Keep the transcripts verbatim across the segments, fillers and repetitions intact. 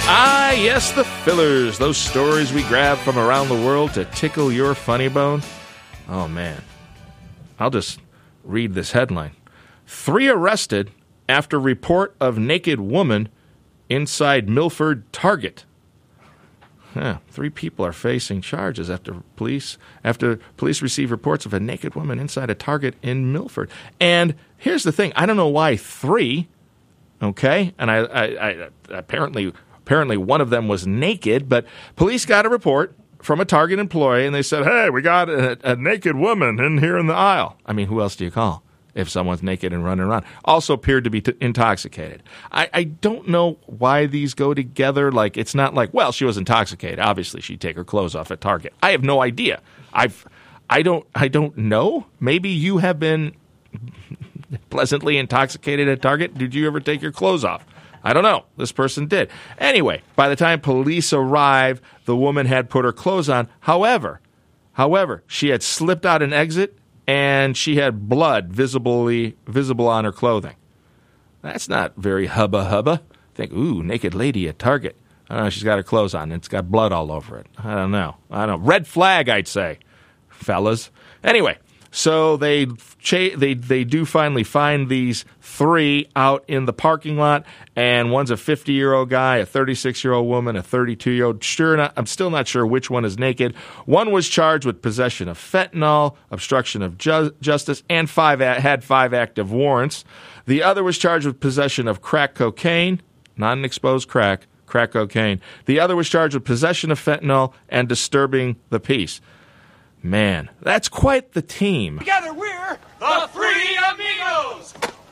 Ah, yes, the fillers. Those stories we grab from around the world to tickle your funny bone. Oh, man. I'll just read this headline. Three arrested after report of naked woman inside Milford Target. Yeah, three people are facing charges after police after police receive reports of a naked woman inside a Target in Milford. And here's the thing. I don't know why three, okay? And I, I, I apparently apparently one of them was naked, but police got a report from a Target employee, and they said, hey, we got a, a naked woman in here in the aisle. I mean, who else do you call if someone's naked and running around? Also appeared to be t- intoxicated. I, I don't know why these go together. Like, it's not like, well, she was intoxicated. Obviously, she'd take her clothes off at Target. I have no idea. I've, I don't, I don't know. Maybe you have been pleasantly intoxicated at Target. Did you ever take your clothes off? I don't know. This person did. Anyway, by the time police arrived, the woman had put her clothes on. However, however, she had slipped out an exit, and she had blood visibly visible on her clothing. That's not very hubba hubba. Think, ooh, naked lady at Target. I don't know, she's got her clothes on, and it's got blood all over it. I don't know. I don't know. Red flag, I'd say, fellas. Anyway, so they cha- they they do finally find these three out in the parking lot, and one's a fifty-year-old guy, a thirty-six-year-old woman, a thirty-two-year-old. Sure, not, I'm still not sure which one is naked. One was charged with possession of fentanyl, obstruction of ju- justice, and five a- had five active warrants. The other was charged with possession of crack cocaine, not an exposed crack, crack cocaine. The other was charged with possession of fentanyl and disturbing the peace. Man, that's quite the team. Together we're the Three Amigos!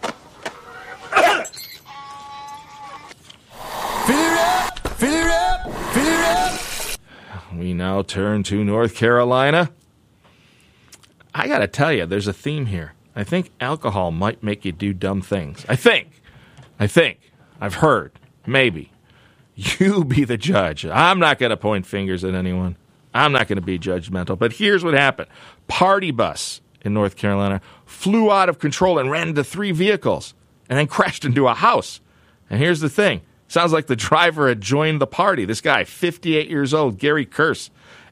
Fill her up, fill her up, fill her up. We now turn to North Carolina. I got to tell you, there's a theme here. I think alcohol might make you do dumb things. I think. I think. I've heard. Maybe. You be the judge. I'm not going to point fingers at anyone. I'm not going to be judgmental, but here's what happened. Party bus in North Carolina flew out of control and ran into three vehicles and then crashed into a house. And here's the thing. Sounds like the driver had joined the party. This guy, fifty-eight years old, Gary Curse.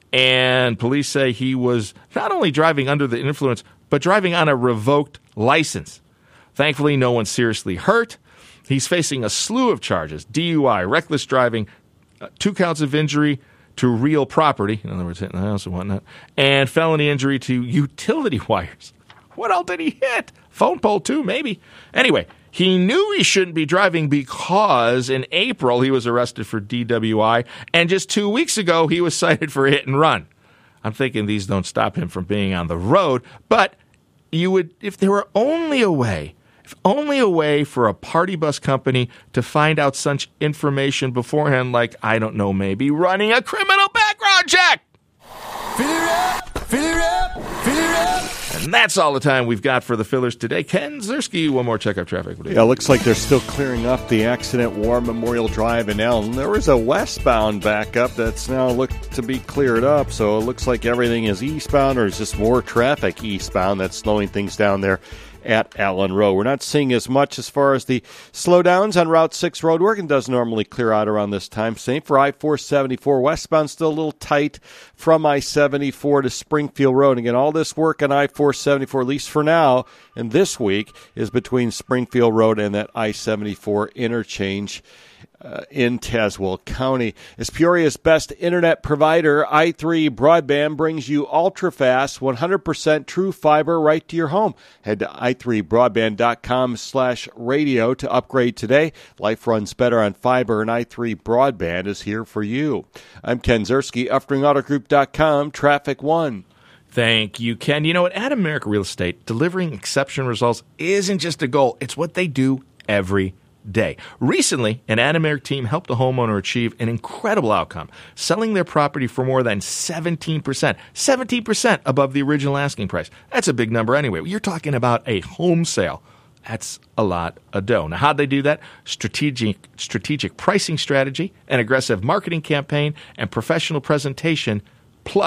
And police say he was not only driving under the influence, but driving on a revoked license. Thankfully, no one seriously hurt. He's facing a slew of charges, D U I, reckless driving, uh, two counts of injury to real property, in other words, hitting the house and whatnot, and felony injury to utility wires. What else did he hit? Phone pole, too, maybe. Anyway, he knew he shouldn't be driving because in April he was arrested for D W I, and just two weeks ago he was cited for hit and run. I'm thinking these don't stop him from being on the road, but you would, if there were only a way, if only a way for a party bus company to find out such information beforehand, like, I don't know, maybe running a criminal background check. Fill her up, fill her up, fill her up. And that's all the time we've got for the fillers today. Ken Ziersky, one more checkup traffic. Yeah, it looks like they're still clearing up the accident War Memorial Drive in Elm. There was a westbound backup that's now looked to be cleared up, so it looks like everything is eastbound, or is just more traffic eastbound that's slowing things down there at Allen Road. We're not seeing as much as far as the slowdowns on Route six roadwork, and does normally clear out around this time. Same for I four seventy-four westbound, still a little tight from I seventy-four to Springfield Road. Again, all this work on I four seventy-four, at least for now, and this week, is between Springfield Road and that I seventy-four interchange Uh, in Tazewell County. As Peoria's best internet provider, i three Broadband brings you ultra-fast, one hundred percent true fiber right to your home. Head to i three broadband dot com slash radio to upgrade today. Life runs better on fiber, and i three Broadband is here for you. I'm Ken Ziersky, Uftring Auto Group dot com, Traffic One. Thank you, Ken. You know, at Adam-Merrick Real Estate, delivering exceptional results isn't just a goal. It's what they do every day. Recently, an Adam-Merrick team helped a homeowner achieve an incredible outcome, selling their property for more than seventeen percent, seventeen percent above the original asking price. That's a big number anyway. You're talking about a home sale. That's a lot of dough. Now, how'd they do that? Strategic, strategic pricing strategy, an aggressive marketing campaign, and professional presentation, plus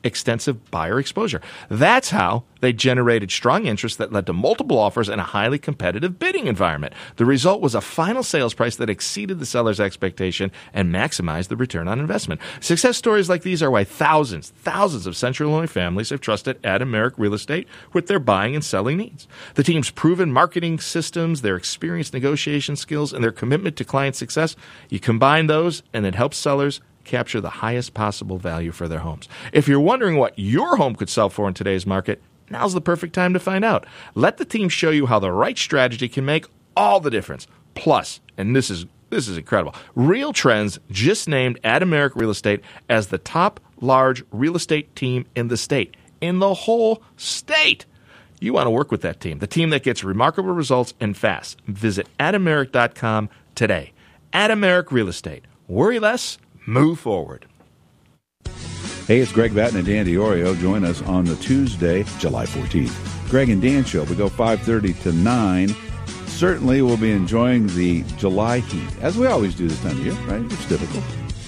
extensive buyer exposure. That's how they generated strong interest that led to multiple offers in a highly competitive bidding environment. The result was a final sales price that exceeded the seller's expectation and maximized the return on investment. Success stories like these are why thousands, thousands of Central Illinois families have trusted Adam Merrick Real Estate with their buying and selling needs. The team's proven marketing systems, their experienced negotiation skills, and their commitment to client success, you combine those and it helps sellers capture the highest possible value for their homes. If you're wondering what your home could sell for in today's market, now's the perfect time to find out. Let the team show you how the right strategy can make all the difference. Plus, and this is this is incredible, Real Trends just named Adam Merrick Real Estate as the top large real estate team in the state, in the whole state. You want to work with that team, the team that gets remarkable results and fast. Visit adam merrick dot com today. Adam Merrick Real Estate. Worry less, move forward. Hey, it's Greg Batten and Dan DiOrio. Join us on the Tuesday, July fourteenth. Greg and Dan Show. We go five thirty to nine. Certainly we'll be enjoying the July heat, as we always do this time of year, right? It's typical.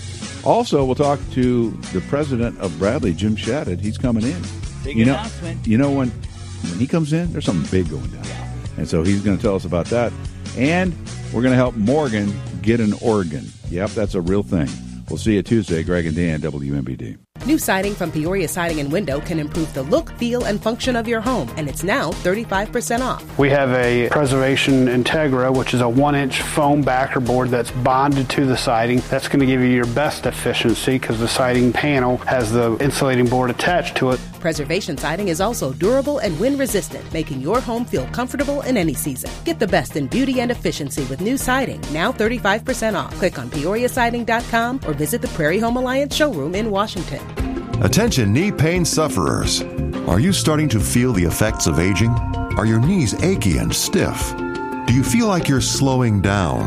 Also, we'll talk to the president of Bradley, Jim Shadid. He's coming in. Big you know, announcement. You know, when, when he comes in, there's something big going down. Yeah. And so he's going to tell us about that. And we're going to help Morgan get an organ. Yep, that's a real thing. We'll see you Tuesday, Greg and Dan, W M B D. New siding from Peoria Siding and Window can improve the look, feel, and function of your home, and it's now thirty-five percent off. We have a Preservation Integra, which is a one-inch foam backer board that's bonded to the siding. That's going to give you your best efficiency because the siding panel has the insulating board attached to it. Preservation Siding is also durable and wind-resistant, making your home feel comfortable in any season. Get the best in beauty and efficiency with new siding, now thirty-five percent off. Click on peoria siding dot com or visit the Prairie Home Alliance showroom in Washington. Attention knee pain sufferers. Are you starting to feel the effects of aging? Are your knees achy and stiff? Do you feel like you're slowing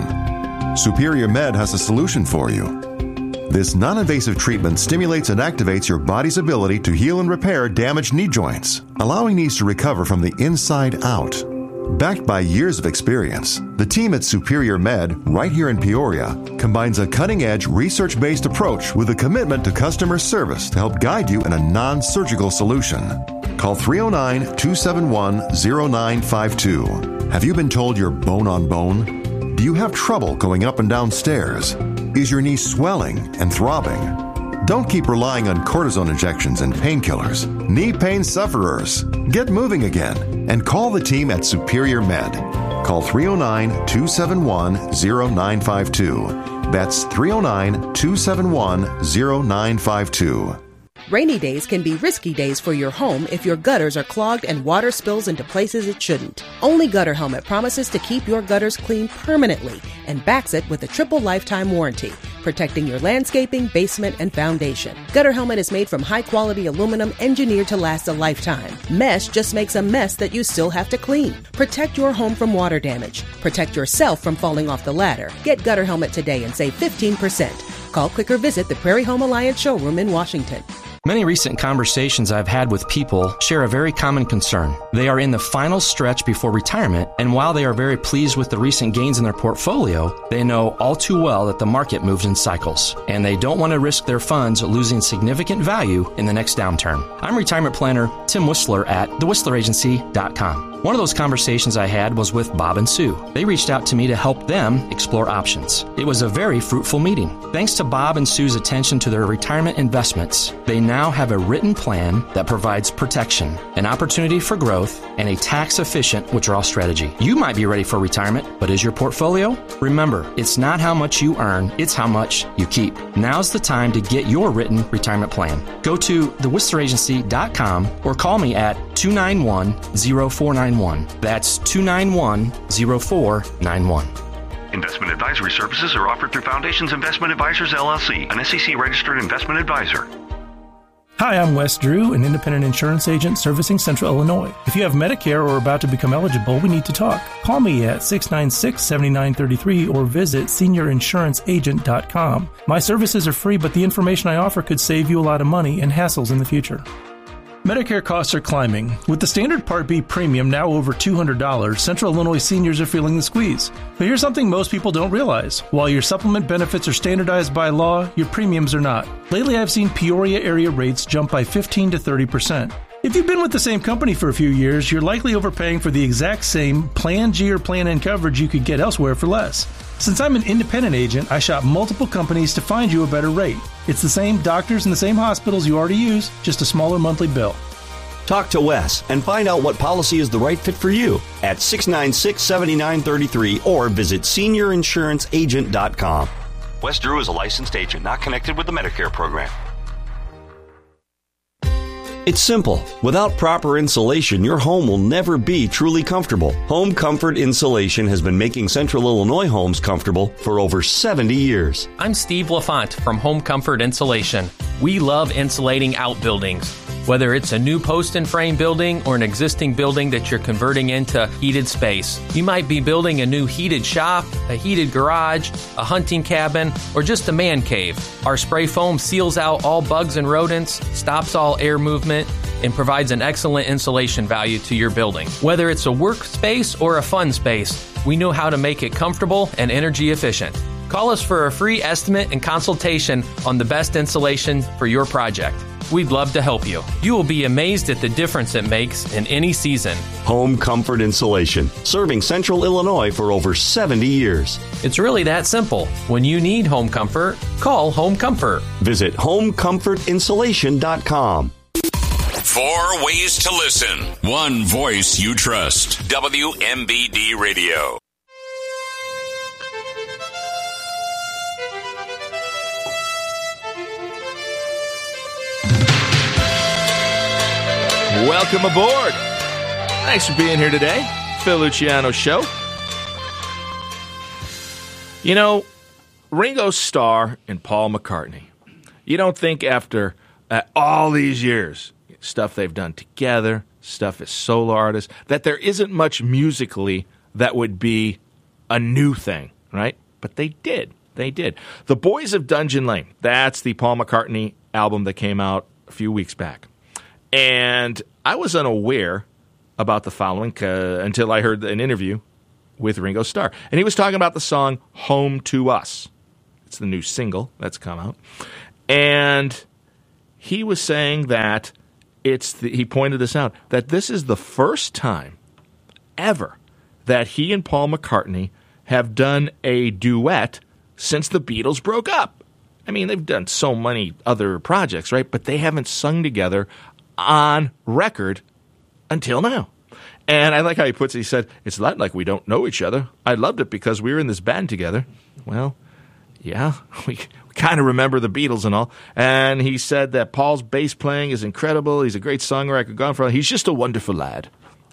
down? Superior Med has a solution for you. This non-invasive treatment stimulates and activates your body's ability to heal and repair damaged knee joints, allowing knees to recover from the inside out. Backed by years of experience, the team at Superior Med, right here in Peoria, combines a cutting-edge, research-based approach with a commitment to customer service to help guide you in a non-surgical solution. Call three oh nine, two seven one, oh nine five two. Have you been told you're bone on bone? Do you have trouble going up and down stairs? Is your knee swelling and throbbing? Don't keep relying on cortisone injections and painkillers. Knee pain sufferers, get moving again and call the team at Superior Med. Call three oh nine, two seven one, oh nine five two. That's three oh nine, two seven one, oh nine five two. Rainy days can be risky days for your home if your gutters are clogged and water spills into places it shouldn't. Only Gutter Helmet promises to keep your gutters clean permanently and backs it with a triple lifetime warranty, protecting your landscaping, basement, and foundation. Gutter Helmet is made from high-quality aluminum engineered to last a lifetime. Mesh just makes a mess that you still have to clean. Protect your home from water damage. Protect yourself from falling off the ladder. Get Gutter Helmet today and save fifteen percent. Call, click, or visit the Prairie Home Alliance showroom in Washington. Many recent conversations I've had with people share a very common concern. They are in the final stretch before retirement, and while they are very pleased with the recent gains in their portfolio, they know all too well that the market moves in cycles, and they don't want to risk their funds losing significant value in the next downturn. I'm retirement planner Tim Whistler at the whistler agency dot com. One of those conversations I had was with Bob and Sue. They reached out to me to help them explore options. It was a very fruitful meeting. Thanks to Bob and Sue's attention to their retirement investments, they now have a written plan that provides protection, an opportunity for growth, and a tax-efficient withdrawal strategy. You might be ready for retirement, but is your portfolio? Remember, it's not how much you earn, it's how much you keep. Now's the time to get your written retirement plan. Go to the whistler agency dot com or call me at two nine one, oh four nine one. That's two nine one, oh four nine one. Investment advisory services are offered through Foundations Investment Advisors, L L C, an S E C-registered investment advisor. Hi, I'm Wes Drew, an independent insurance agent servicing Central Illinois. If you have Medicare or are about to become eligible, we need to talk. Call me at six nine six, seven nine three three or visit senior insurance agent dot com. My services are free, but the information I offer could save you a lot of money and hassles in the future. Medicare costs are climbing. With the standard Part B premium now over two hundred dollars, Central Illinois seniors are feeling the squeeze. But here's something most people don't realize. While your supplement benefits are standardized by law, your premiums are not. Lately, I've seen Peoria area rates jump by fifteen to thirty percent. If you've been with the same company for a few years, you're likely overpaying for the exact same Plan G or Plan N coverage you could get elsewhere for less. Since I'm an independent agent, I shop multiple companies to find you a better rate. It's the same doctors and the same hospitals you already use, just a smaller monthly bill. Talk to Wes and find out what policy is the right fit for you at six nine six, seven nine three three or visit senior insurance agent dot com. Wes Drew is a licensed agent not connected with the Medicare program. It's simple. Without proper insulation, your home will never be truly comfortable. Home Comfort Insulation has been making Central Illinois homes comfortable for over seventy years. I'm Steve LaFont from Home Comfort Insulation. We love insulating outbuildings. Whether it's a new post and frame building or an existing building that you're converting into heated space. You might be building a new heated shop, a heated garage, a hunting cabin, or just a man cave. Our spray foam seals out all bugs and rodents, stops all air movement, and provides an excellent insulation value to your building. Whether it's a workspace or a fun space, we know how to make it comfortable and energy efficient. Call us for a free estimate and consultation on the best insulation for your project. We'd love to help you. You will be amazed at the difference it makes in any season. Home Comfort Insulation, serving Central Illinois for over seventy years. It's really that simple. When you need home comfort, call Home Comfort. Visit home comfort insulation dot com. Four ways to listen. One voice you trust. W M B D Radio. Welcome aboard. Thanks for being here today. Phil Luciano Show. You know, Ringo Starr and Paul McCartney. You don't think after uh, all these years, stuff they've done together, stuff as solo artists, that there isn't much musically that would be a new thing, right? But they did. They did. The Boys of Dungeon Lane. That's the Paul McCartney album that came out a few weeks back. And I was unaware about the following uh, until I heard an interview with Ringo Starr. And he was talking about the song Home to Us. It's the new single that's come out. And he was saying that it's the, he pointed this out, that this is the first time ever that he and Paul McCartney have done a duet since the Beatles broke up. I mean, they've done so many other projects, right? But they haven't sung together on record until now. And I like how he puts it. He said, it's not like we don't know each other. I loved it because we were in this band together. Well, yeah, we, we kind of remember the Beatles and all. And he said that Paul's bass playing is incredible. He's a great songwriter. I could go on for He's just a wonderful lad.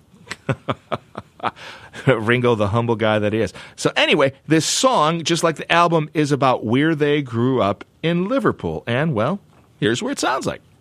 Ringo, the humble guy that he is. So anyway, this song, just like the album, is about where they grew up in Liverpool. And, well, here's where it sounds like.